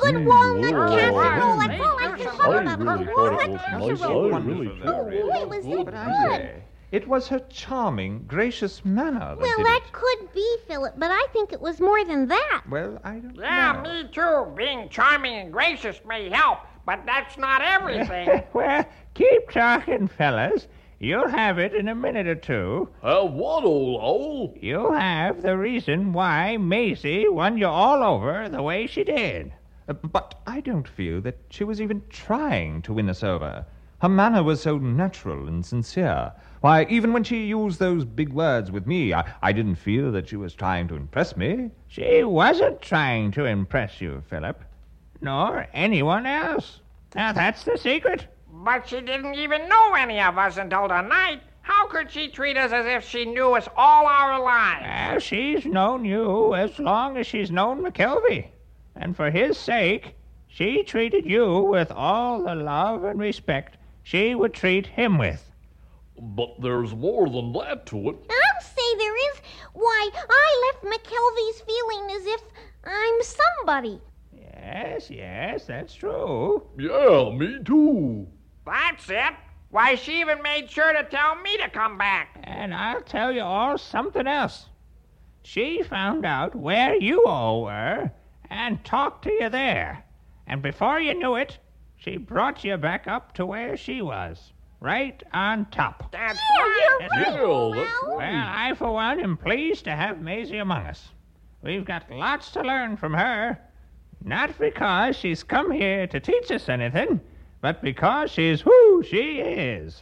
good walnut casserole. That's all I can talk I about. really thought it was nice. I really It was But I say, it was her charming, gracious manner that Well, did that it. could be, Philip, but I think it was more than that. Well, I don't Yeah, know. me too. Being charming and gracious may help, but that's not everything. Well, keep talking, fellas. You'll have it in a minute or two. Have what, old owl? You'll have the reason why Maisie won you all over the way she did. But I don't feel that she was even trying to win us over. Her manner was so natural and sincere. Why, even when she used those big words with me, I didn't feel that she was trying to impress me. She wasn't trying to impress you, Philip, nor anyone else. Now, that's the secret. But she didn't even know any of us until tonight. How could she treat us as if she knew us all our lives? Well, she's known you as long as she's known McKelvey. And for his sake, she treated you with all the love and respect she would treat him with. But there's more than that to it. I'll say there is. Why, I left McKelvey's feeling as if I'm somebody. Yes, that's true. Yeah, me too. That's it. Why, she even made sure to tell me to come back. And I'll tell you all something else. She found out where you all were and talked to you there. And before you knew it, she brought you back up to where she was, right on top. That's Yeah, right. you're That's right. it. Yeah, that's Well, Well, I, for one, am pleased to have Maisie among us. We've got lots to learn from her. Not because she's come here to teach us anything, but because she's who she is.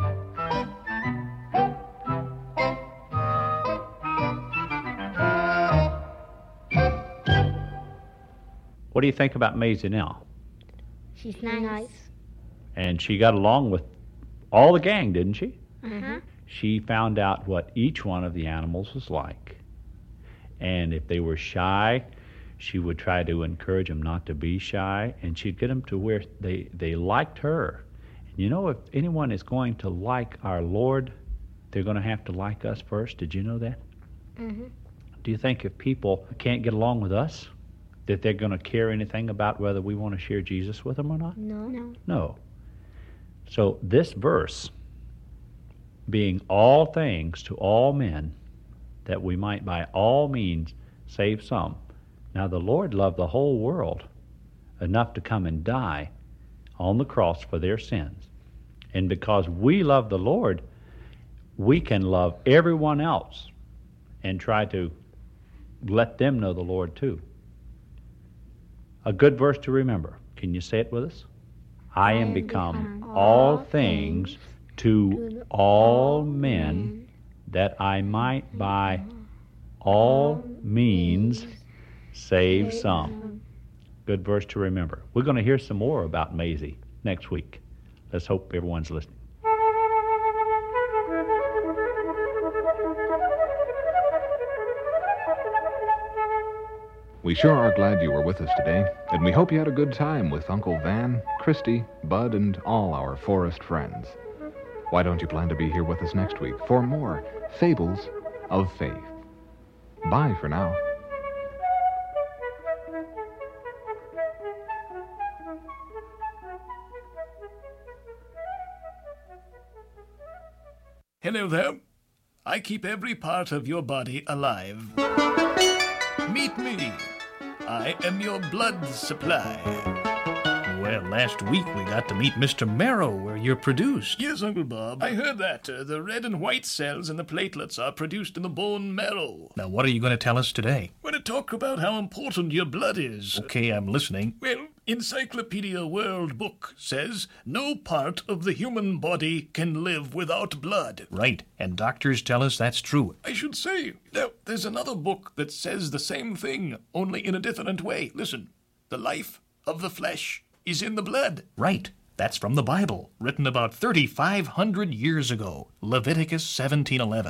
What do you think about Maisie now? She's nice. And she got along with all the gang, didn't she? Uh-huh. She found out what each one of the animals was like. And if they were shy, she would try to encourage them not to be shy, and she'd get them to where they liked her. And you know, if anyone is going to like our Lord, they're going to have to like us first. Did you know that? Mm-hmm. Do you think if people can't get along with us, that they're going to care anything about whether we want to share Jesus with them or not? No. No. So this verse, being all things to all men, that we might by all means save some. Now the Lord loved the whole world enough to come and die on the cross for their sins. And because we love the Lord, we can love everyone else and try to let them know the Lord too. A good verse to remember. Can you say it with us? I am become all things to all men, that I might by all means save some. Good verse to remember. We're going to hear some more about Maisie next week. Let's hope everyone's listening. We sure are glad you were with us today, and we hope you had a good time with Uncle Van, Christy, Bud, and all our forest friends. Why don't you plan to be here with us next week for more Fables of Faith? Bye for now. Hello there. I keep every part of your body alive. Meet me. I am your blood supply. Well, last week we got to meet Mr. Marrow, where you're produced. Yes, Uncle Bob. I heard that. The red and white cells in the platelets are produced in the bone marrow. Now, what are you going to tell us today? I'm going to talk about how important your blood is. Okay, I'm listening. Well, Encyclopedia World Book says no part of the human body can live without blood. Right, and doctors tell us that's true. I should say. Now, there's another book that says the same thing, only in a different way. Listen. The life of the flesh is in the blood. Right, that's from the Bible, written about 3,500 years ago, Leviticus 17:11.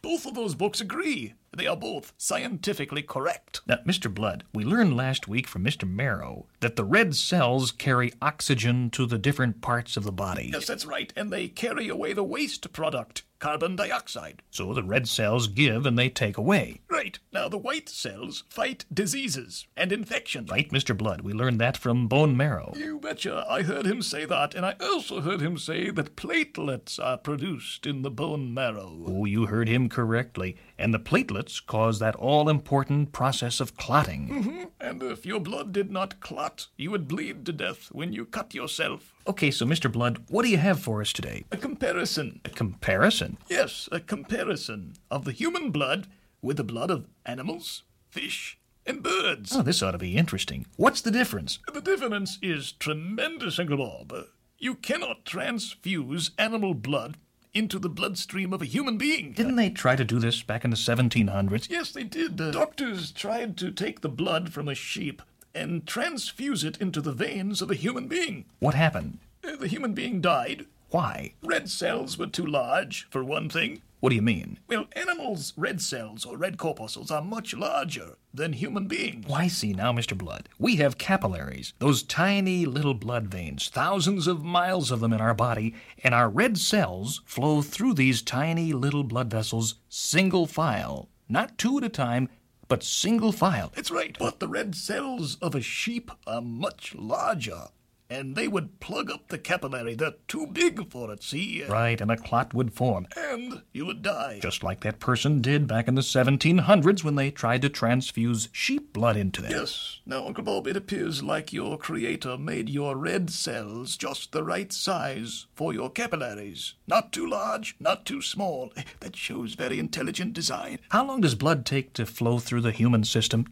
both of those books agree. They are both scientifically correct. Now, Mr. Blood, we learned last week from Mr. Marrow that the red cells carry oxygen to the different parts of the body. Yes, that's right, and they carry away the waste product, carbon dioxide. So the red cells give and they take away. Right. Now, the white cells fight diseases and infections. Right, Mr. Blood? We learned that from bone marrow. You betcha. I heard him say that, and I also heard him say that platelets are produced in the bone marrow. Oh, you heard him correctly. And the platelets cause that all-important process of clotting. Mm-hmm. And if your blood did not clot, you would bleed to death when you cut yourself. Okay, so Mr. Blood, what do you have for us today? A comparison. A comparison? Yes, a comparison of the human blood with the blood of animals, fish, and birds. Oh, this ought to be interesting. What's the difference? The difference is tremendous, Uncle Bob. You cannot transfuse animal blood into the bloodstream of a human being. Didn't they try to do this back in the 1700s? Yes, they did. Doctors tried to take the blood from a sheep and transfuse it into the veins of a human being. What happened? The human being died. Why? Red cells were too large, for one thing. What do you mean? Well, animals' red cells, or red corpuscles, are much larger than human beings. Why, see now, Mr. Blood, we have capillaries, those tiny little blood veins, thousands of miles of them in our body, and our red cells flow through these tiny little blood vessels single file, not two at a time, but single file. That's right, but the red cells of a sheep are much larger, and they would plug up the capillary. They're too big for it, see? Right, and a clot would form. And you would die. Just like that person did back in the 1700s when they tried to transfuse sheep blood into them. Yes. Now, Uncle Bob, it appears like your creator made your red cells just the right size for your capillaries. Not too large, not too small. That shows very intelligent design. How long does blood take to flow through the human system?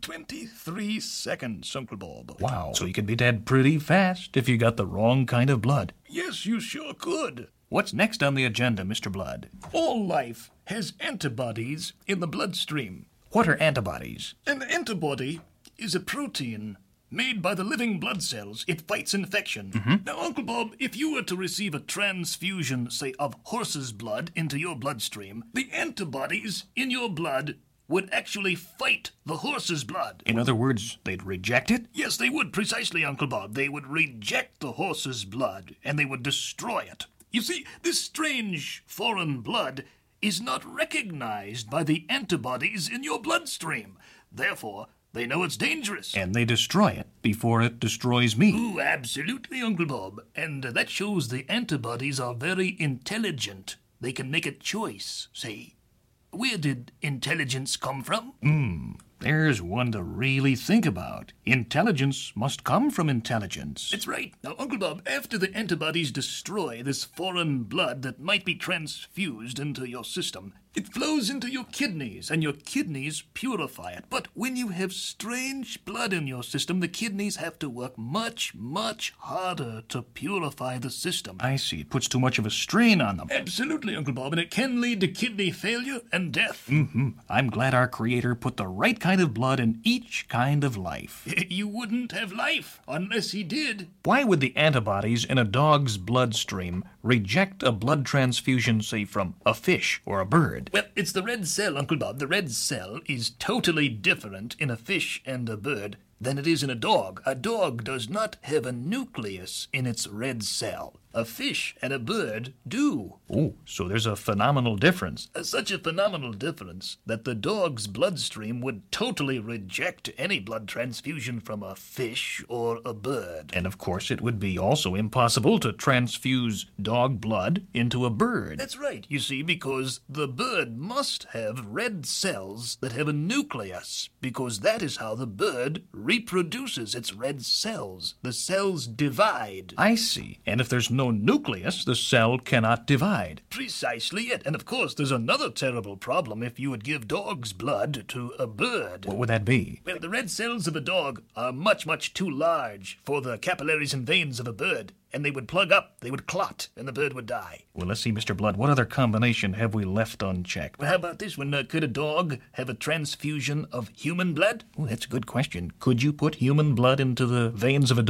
23 seconds, Uncle Bob. Wow. So you could be dead pretty fast if you got the wrong kind of blood. Yes, you sure could. What's next on the agenda, Mr. Blood? All life has antibodies in the bloodstream. What are antibodies? An antibody is a protein made by the living blood cells. It fights infection. Mm-hmm. Now, Uncle Bob, if you were to receive a transfusion, say, of horse's blood into your bloodstream, the antibodies in your blood would actually fight the horse's blood. In other words, they'd reject it? Yes, they would, precisely, Uncle Bob. They would reject the horse's blood, and they would destroy it. You see, this strange foreign blood is not recognized by the antibodies in your bloodstream. Therefore, they know it's dangerous. And they destroy it before it destroys me. Ooh, absolutely, Uncle Bob. And that shows the antibodies are very intelligent. They can make a choice, say. Where did intelligence come from? There's one to really think about. Intelligence must come from intelligence. That's right. Now, Uncle Bob, after the antibodies destroy this foreign blood that might be transfused into your system, it flows into your kidneys, and your kidneys purify it. But when you have strange blood in your system, the kidneys have to work much, much harder to purify the system. I see. It puts too much of a strain on them. Absolutely, Uncle Bob, and it can lead to kidney failure and death. I'm glad our Creator put the right kind of blood in each kind of life. You wouldn't have life unless he did. Why would the antibodies in a dog's bloodstream reject a blood transfusion, say, from a fish or a bird? Well, it's the red cell, Uncle Bob. The red cell is totally different in a fish and a bird than it is in a dog. A dog does not have a nucleus in its red cell. A fish and a bird do. Oh, so there's a phenomenal difference. Such a phenomenal difference that the dog's bloodstream would totally reject any blood transfusion from a fish or a bird. And of course, it would be also impossible to transfuse dog blood into a bird. That's right, you see, because the bird must have red cells that have a nucleus, because that is how the bird reproduces its red cells. The cells divide. I see. And if there's no nucleus, the cell cannot divide. Precisely it. And of course, there's another terrible problem if you would give dog's blood to a bird. What would that be? Well, the red cells of a dog are much, much too large for the capillaries and veins of a bird, and they would plug up, they would clot, and the bird would die. Well, let's see, Mr. Blood, what other combination have we left unchecked? Well, how about this one? Could a dog have a transfusion of human blood? Oh, that's a good question. Could you put human blood into the veins of a dog?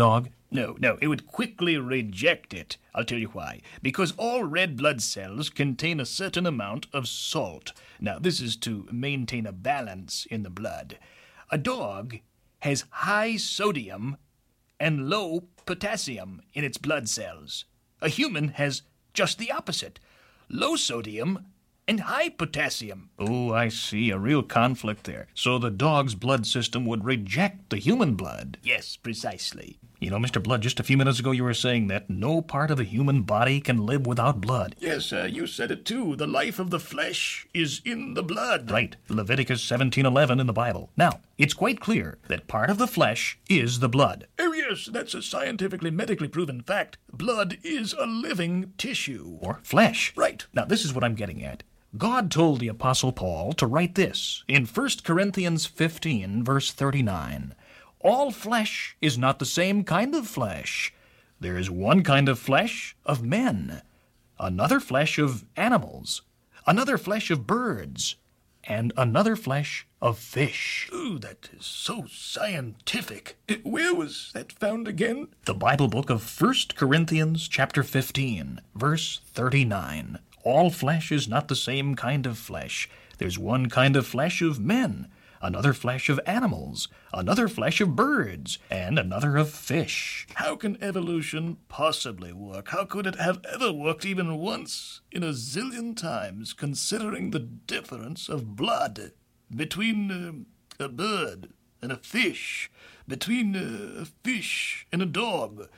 No, it would quickly reject it. I'll tell you why. Because all red blood cells contain a certain amount of salt. Now, this is to maintain a balance in the blood. A dog has high sodium and low potassium in its blood cells. A human has just the opposite. Low sodium and high potassium. Oh, I see. A real conflict there. So the dog's blood system would reject the human blood. Yes, precisely. You know, Mr. Blood, just a few minutes ago you were saying that no part of the human body can live without blood. Yes, you said it too. The life of the flesh is in the blood. Right. Leviticus 17:11 in the Bible. Now, it's quite clear that part of the flesh is the blood. Oh, yes, that's a scientifically, medically proven fact. Blood is a living tissue. Or flesh. Right. Now, this is what I'm getting at. God told the Apostle Paul to write this in 1 Corinthians 15, verse 39. All flesh is not the same kind of flesh. There is one kind of flesh of men, another flesh of animals, another flesh of birds, and another flesh of fish. Ooh, that is so scientific. Where was that found again? The Bible book of 1 Corinthians chapter 15, verse 39. All flesh is not the same kind of flesh. There's one kind of flesh of men, another flesh of animals, another flesh of birds, and another of fish. How can evolution possibly work? How could it have ever worked even once in a zillion times, considering the difference of blood between a bird and a fish, between a fish and a dog,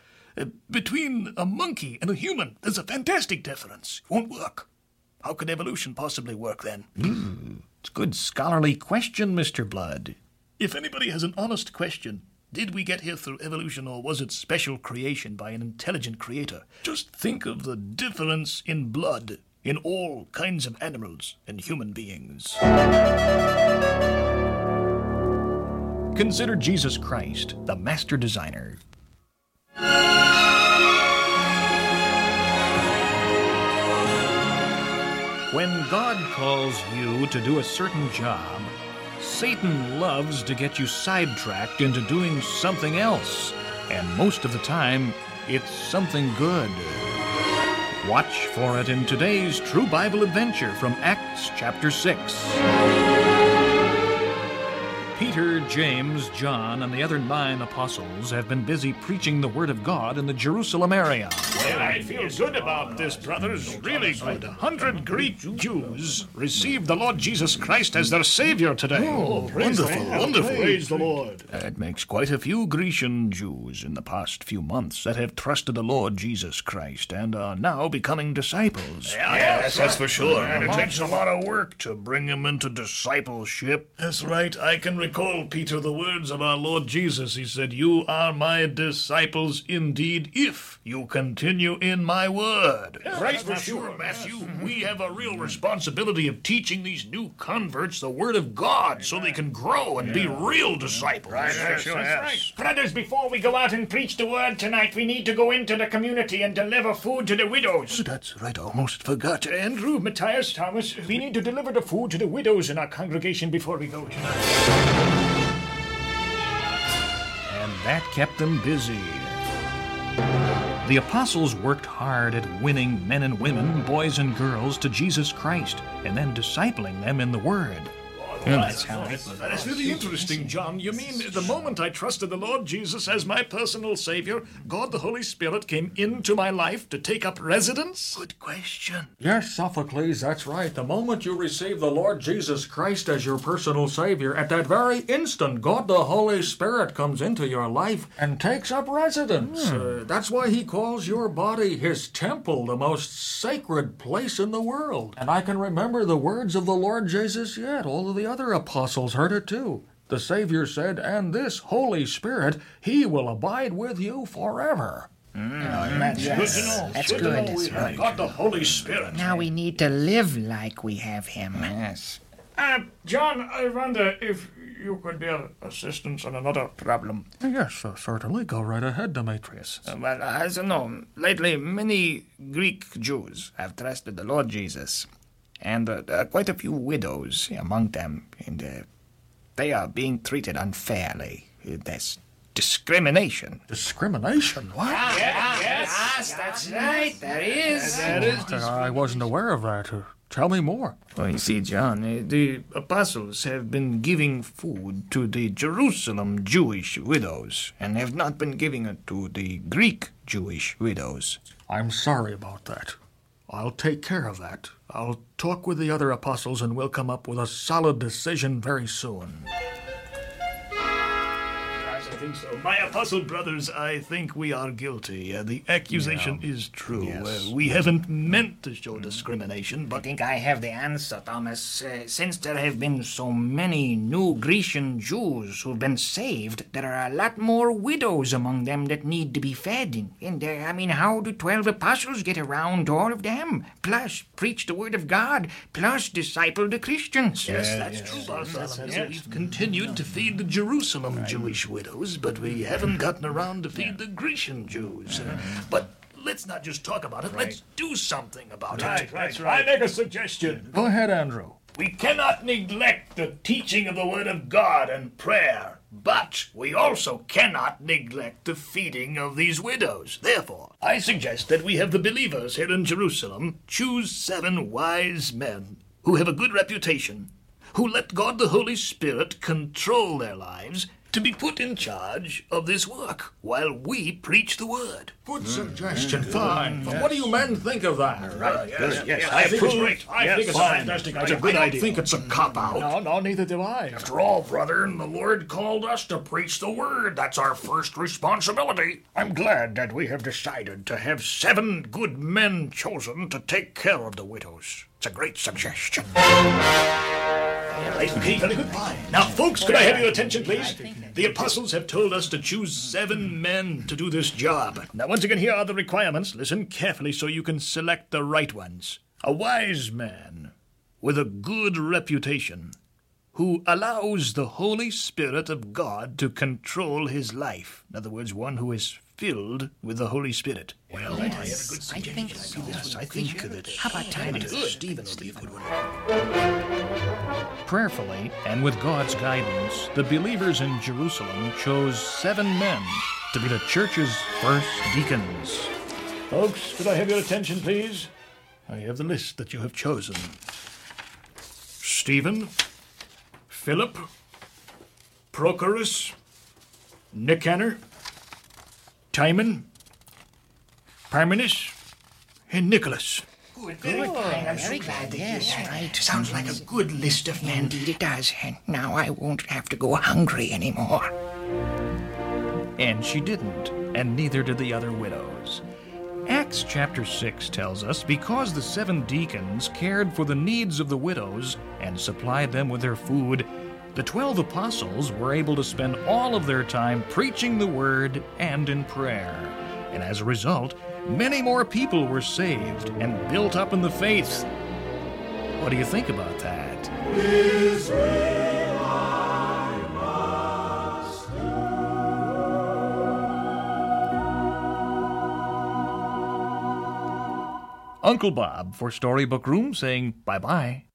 between a monkey and a human? There's a fantastic difference. It won't work. How could evolution possibly work then? It's a good scholarly question, Mr. Blood. If anybody has an honest question, did we get here through evolution or was it special creation by an intelligent creator? Just think of the difference in blood in all kinds of animals and human beings. Consider Jesus Christ, the master designer. When God calls you to do a certain job, Satan loves to get you sidetracked into doing something else. And most of the time, it's something good. Watch for it in today's True Bible Adventure from Acts chapter 6. Peter, James, John, and the other 9 apostles have been busy preaching the Word of God in the Jerusalem area. Well, I feel good about this, brothers. Really good. 100 Greek Jews received the Lord Jesus Christ as their Savior today. Oh, wonderful. Praise the Lord. That makes quite a few Grecian Jews in the past few months that have trusted the Lord Jesus Christ and are now becoming disciples. Yes, that's for sure. And it takes a lot of work to bring them into discipleship. That's right. I can recall, Peter, the words of our Lord Jesus. He said, "You are my disciples indeed if you continue in my word." Right, for sure, Matthew. We have a real responsibility of teaching these new converts the Word of God so they can grow and be real disciples. Right, that's right. Brothers, before we go out and preach the Word tonight, we need to go into the community and deliver food to the widows. That's right, I almost forgot. Andrew, Matthias, Thomas, we need to deliver the food to the widows in our congregation before we go tonight. And that kept them busy. The apostles worked hard at winning men and women, boys and girls, to Jesus Christ, and then discipling them in the Word. That's really interesting, John. You mean the moment I trusted the Lord Jesus as my personal Savior, God the Holy Spirit came into my life to take up residence? Good question. Yes, Sophocles, that's right. The moment you receive the Lord Jesus Christ as your personal Savior, at that very instant, God the Holy Spirit comes into your life and takes up residence. That's why He calls your body His temple, the most sacred place in the world. And I can remember the words of the Lord Jesus yet. All of the other apostles heard it too. The Savior said, "And this Holy Spirit, He will abide with you forever." That's good to know. That's good. We have got the Holy Spirit. Now we need to live like we have Him. Yes. John, I wonder if you could be of assistance on another problem. Yes, certainly. Go right ahead, Demetrius. Well, as you know, lately many Greek Jews have trusted the Lord Jesus. And quite a few widows among them, and they are being treated unfairly. There's discrimination. Discrimination? What? Yes, that's right. There is. I wasn't aware of that. Tell me more. Well, you see, John, the apostles have been giving food to the Jerusalem Jewish widows and have not been giving it to the Greek Jewish widows. I'm sorry about that. I'll take care of that. I'll talk with the other apostles and we'll come up with a solid decision very soon. I think so. My apostle brothers, I think we are guilty. The accusation is true. Yes. We haven't meant to show discrimination, I but think I have the answer, Thomas. Since there have been so many new Grecian Jews who've been saved, there are a lot more widows among them that need to be fed. And, how do 12 apostles get around to all of them? Plus, preach the word of God. Plus, disciple the Christians. yes, that's true, Bartholomew. We've continued to feed the Jerusalem Jewish widows, but we haven't gotten around to feed the Grecian Jews. But let's not just talk about it. Let's do something about it. That's I make a suggestion. Go ahead, Andrew. We cannot neglect the teaching of the Word of God and prayer, but we also cannot neglect the feeding of these widows. Therefore, I suggest that we have the believers here in Jerusalem choose 7 wise men who have a good reputation, who let God the Holy Spirit control their lives, to be put in charge of this work while we preach the Word. Good suggestion. Fine. But what do you men think of that? Right, yes, I think it's approve. great. I think it's a fantastic idea. It's a good I idea. don't think it's a cop-out. No, neither do I. After all, brethren, the Lord called us to preach the word. That's our first responsibility. I'm glad that we have decided to have 7 good men chosen to take care of the widows. It's a great suggestion. Okay, very good. Now, folks, could I have your attention, please? The apostles have told us to choose 7 men to do this job. Now, once again, here are the requirements. Listen carefully so you can select the right ones. A wise man with a good reputation who allows the Holy Spirit of God to control his life. In other words, one who is filled with the Holy Spirit. Well, I have a good suggestion. I think so. Yes, I think that... How about Titus? Stephen will be a good one. Prayerfully, and with God's guidance, the believers in Jerusalem chose 7 men to be the church's first deacons. Folks, could I have your attention, please? I have the list that you have chosen. Stephen, Philip, Prochorus, Nicanor, Timon, Parmenas, and Nicholas. Good. I'm very glad. Yes, right. Sounds like a good list of men. Indeed it does. And now I won't have to go hungry anymore. And she didn't, and neither did the other widows. Acts chapter 6 tells us, because the 7 deacons cared for the needs of the widows and supplied them with their food, the 12 apostles were able to spend all of their time preaching the word and in prayer. And as a result, many more people were saved and built up in the faith. What do you think about that? Uncle Bob for Storybook Room saying bye-bye.